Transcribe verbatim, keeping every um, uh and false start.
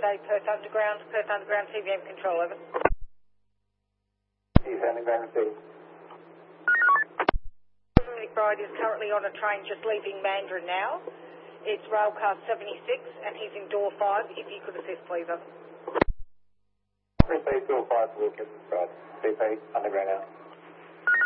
say Perth Underground, Perth Underground T V M control, over. Perth Underground received. McBride is currently on a train just leaving Mandarin now. It's railcar seventy-six and he's in door five. If you could assist, please, over. Received door five, Lucas, right. C P Underground out.